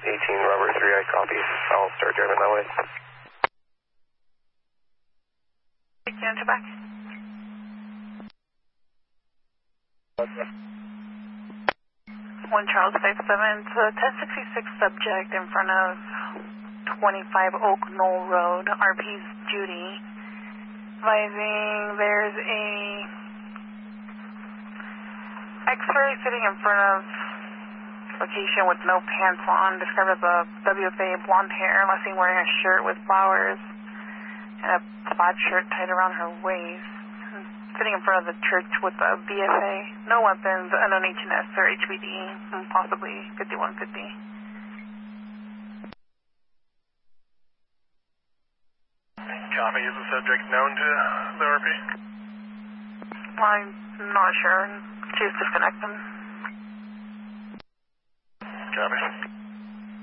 18 Robert 3, I copy. I'll start driving that way. Enter back. 1 Charles 57, it's a 1066 subject in front of 25 Oak Knoll Road, RP's Judy. Advising there's a X-ray sitting in front of location with no pants on, described as a WFA, blonde hair, last seen wearing a shirt with flowers and a plaid shirt tied around her waist. Sitting in front of the church with a BFA, no weapons, unknown HNS or HBD, possibly 5150. Copy. Is the subject known to the RP? I'm not sure. She's disconnected. Copy.